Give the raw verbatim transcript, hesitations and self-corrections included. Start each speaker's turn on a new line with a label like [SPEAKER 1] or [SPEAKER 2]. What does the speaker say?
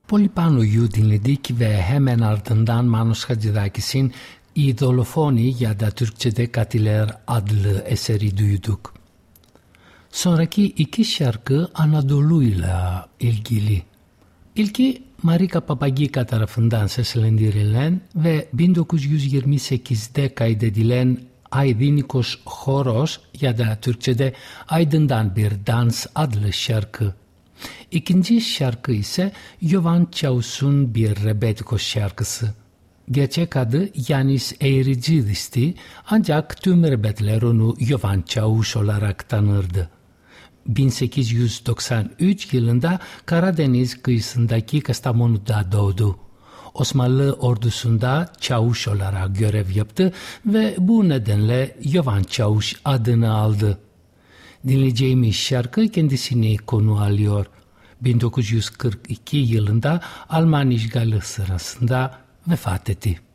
[SPEAKER 1] Polipanu'yu dinledik ve hemen ardından Manos Hadzidakis'in İdolofoni ya da Türkçe'de Katiler adlı eseri duyduk. Sonraki iki şarkı Anadolu'yla ilgili. İlki Marika Papagika tarafından seslendirilen ve bin dokuz yüz yirmi sekizde kaydedilen Aydinikos Horos ya da Türkçe'de Aydın'dan Bir Dans adlı şarkı. İkinci şarkı ise Jovan Çavuş'un bir rebetiko şarkısı. Gerçek adı Yanis Eiricidis'ti ancak tüm rebetler onu Jovan Çavuş olarak tanırdı. bin sekiz yüz doksan üç yılında Karadeniz kıyısındaki Kastamonu'da doğdu. Osmanlı ordusunda çavuş olarak görev yaptı ve bu nedenle Jovan Çavuş adını aldı. Dinleyeceğimiz şarkı kendisini konu alıyor. bin dokuz yüz kırk iki yılında Alman işgali sırasında vefat etti.